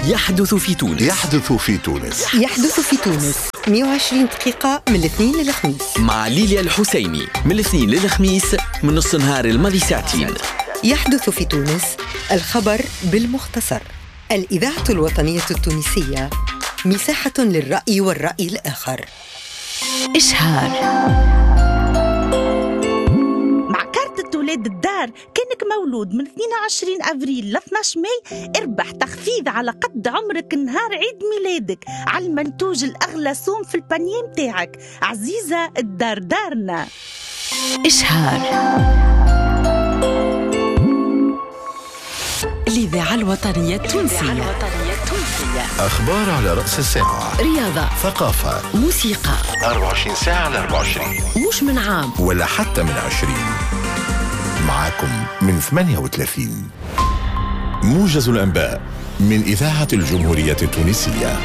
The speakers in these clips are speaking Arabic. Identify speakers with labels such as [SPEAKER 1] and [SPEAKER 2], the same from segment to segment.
[SPEAKER 1] يحدث في تونس.
[SPEAKER 2] يحدث في تونس.
[SPEAKER 3] يحدث في تونس 120 دقيقة من الاثنين للخميس
[SPEAKER 1] مع ليليا الحسيني من الاثنين للخميس من نص نهار الماضي ساعتين.
[SPEAKER 3] يحدث في تونس، الخبر بالمختصر. الإذاعة الوطنية التونسية، مساحة للرأي والرأي الآخر.
[SPEAKER 4] إشهار
[SPEAKER 5] مع كارت ولاد الدار، كانك مولود من 22 أبريل ل 12 ماي اربح تخفيض على قد عمرك نهار عيد ميلادك على المنتوج الأغلى سوم في البانيه متاعك. عزيزة، الدار دارنا.
[SPEAKER 4] إشهار الإذاعة الوطنية التونسية.
[SPEAKER 2] أخبار على رأس الساعة،
[SPEAKER 4] رياضة،
[SPEAKER 2] ثقافة،
[SPEAKER 4] موسيقى،
[SPEAKER 2] 24 ساعة على 24،
[SPEAKER 4] مش من عام
[SPEAKER 2] ولا حتى من 20. معاكم من 38. موجز الأنباء من إذاعة الجمهورية التونسية.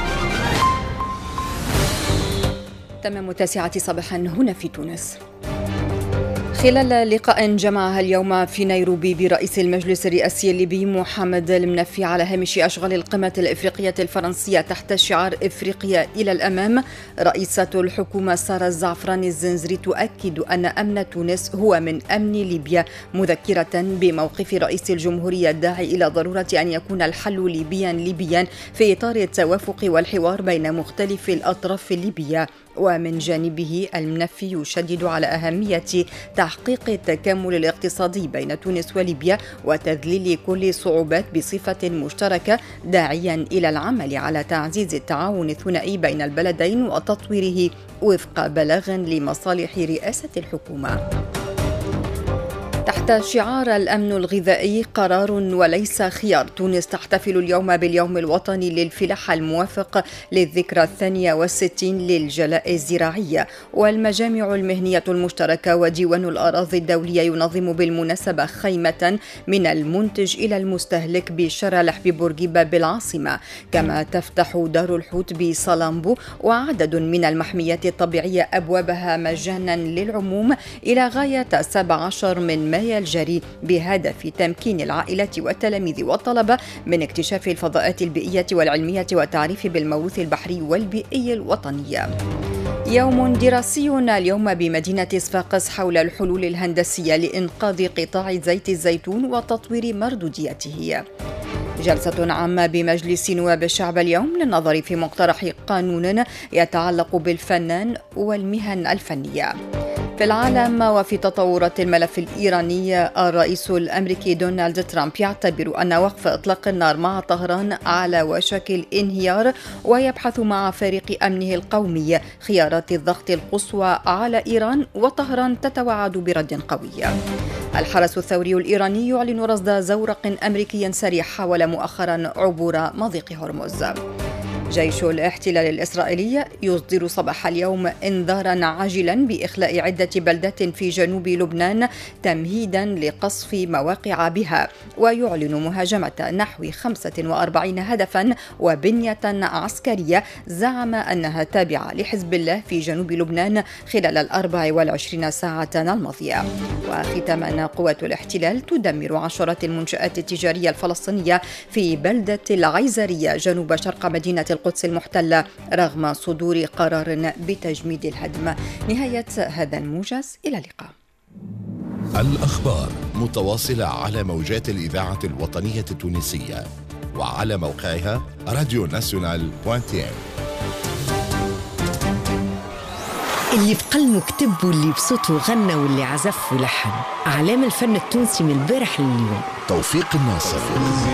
[SPEAKER 6] تمام 9 صباحا هنا في تونس. خلال لقاء جمعها اليوم في نيروبي برئيس المجلس الرئاسي الليبي محمد المنفي على هامش أشغال القمة الإفريقية الفرنسية تحت شعار إفريقيا إلى الأمام، رئيسة الحكومة سارة الزعفراني الزنزري تؤكد أن أمن تونس هو من أمن ليبيا، مذكرة بموقف رئيس الجمهورية الداعي إلى ضرورة أن يكون الحل ليبيا في إطار التوافق والحوار بين مختلف الأطراف الليبية. ومن جانبه المنفي يشدد على أهمية تحقيق التكامل الاقتصادي بين تونس وليبيا وتذليل كل صعوبات بصفة مشتركة، داعيا إلى العمل على تعزيز التعاون الثنائي بين البلدين وتطويره وفق بلاغ لمصالح رئاسة الحكومة. تحت شعار الأمن الغذائي قرار وليس خيار، تونس تحتفل اليوم باليوم الوطني للفلاحة الموافق للذكرى 62 للجلاء الزراعية، والمجامع المهنية المشتركة وديوان الأراضي الدولية ينظم بالمناسبة خيمة من المنتج إلى المستهلك بشارع لحبي بورقيبة بالعاصمة، كما تفتح دار الحوت بصلامبو وعدد من المحميات الطبيعية أبوابها مجانا للعموم إلى غاية 17 من مايو الجاري، بهدف تمكين العائلات والتلاميذ والطلبة من اكتشاف الفضاءات البيئية والعلمية والتعريف بالموروث البحري والبيئي الوطني. يوم دراسي اليوم بمدينة صفاقس حول الحلول الهندسية لإنقاذ قطاع زيت الزيتون وتطوير مردوديته. جلسة عامة بمجلس نواب الشعب اليوم للنظر في مقترح قانون يتعلق بالفنان والمهن الفنية. في العالم وفي تطورات الملف الإيراني، الرئيس الأمريكي دونالد ترامب يعتبر أن وقف إطلاق النار مع طهران على وشك الانهيار، ويبحث مع فريق أمنه القومي خيارات الضغط القصوى على إيران، وطهران تتوعد برد قوي. الحرس الثوري الإيراني يعلن رصد زورق أمريكي سريع حاول مؤخرا عبور مضيق هرمز. جيش الاحتلال الإسرائيلي يصدر صباح اليوم انذارا عاجلا بإخلاء عدة بلدات في جنوب لبنان تمهيدا لقصف مواقع بها، ويعلن مهاجمة نحو 45 هدفا وبنية عسكرية زعم أنها تابعة لحزب الله في جنوب لبنان خلال 24 ساعة الماضية. وختاما، قوات الاحتلال تدمر عشرات المنشآت التجارية الفلسطينية في بلدة العيزرية جنوب شرق مدينة القدس المحتلة رغم صدور قرار بتجميد الهدم. نهاية هذا الموجز، إلى اللقاء.
[SPEAKER 2] الأخبار متواصلة على موجات الإذاعة الوطنية التونسية وعلى موقعها radionational.tn.
[SPEAKER 4] اللي بقلمه كتب واللي بصوته غنى واللي عزف ولحن، أعلام الفن التونسي من البارح لليوم.
[SPEAKER 2] توفيق الناصر.